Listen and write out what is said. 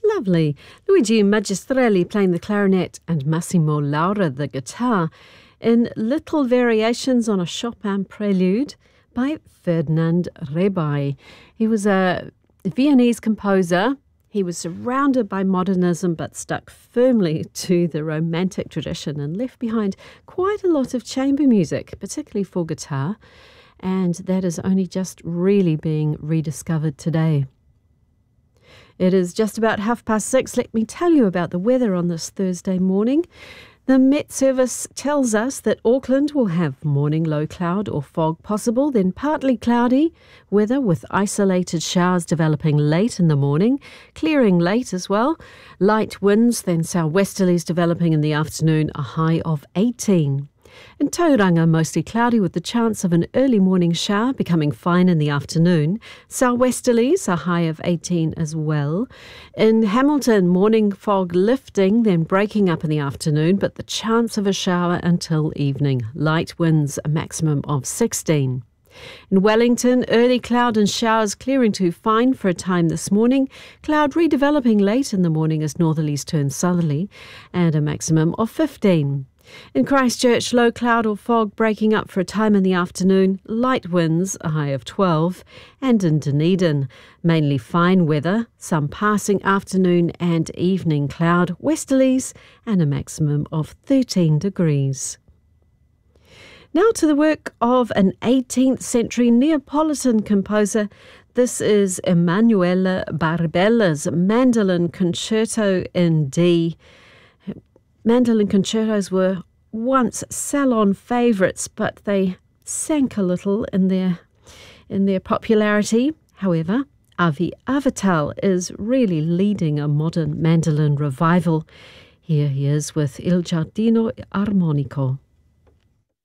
Lovely. Luigi Magistrelli playing the clarinet and Massimo Laura the guitar in Little Variations on a Chopin Prelude by Ferdinand Rebai. He was a Viennese composer. He was surrounded by modernism but stuck firmly to the romantic tradition and left behind quite a lot of chamber music, particularly for guitar, and that is only just really being rediscovered today. It is just about 6:30. Let me tell you about the weather on this Thursday morning. The Met Service tells us that Auckland will have morning low cloud or fog possible, then partly cloudy weather with isolated showers developing late in the morning, clearing late as well. Light winds, then southwesterlies developing in the afternoon, a high of 18. In Tauranga, mostly cloudy with the chance of an early morning shower, becoming fine in the afternoon. Southwesterlies, a high of 18 as well. In Hamilton, morning fog lifting, then breaking up in the afternoon, but the chance of a shower until evening. Light winds, a maximum of 16. In Wellington, early cloud and showers clearing to fine for a time this morning. Cloud redeveloping late in the morning as northerlies turn southerly, and a maximum of 15. In Christchurch, low cloud or fog breaking up for a time in the afternoon, light winds, a high of 12, and in Dunedin, mainly fine weather, some passing afternoon and evening cloud, westerlies, and a maximum of 13 degrees. Now to the work of an 18th century Neapolitan composer. This is Emanuele Barbella's Mandolin Concerto in D. Mandolin concertos were once salon favourites, but they sank a little in their popularity. However, Avi Avital is really leading a modern mandolin revival. Here he is with Il Giardino Armonico.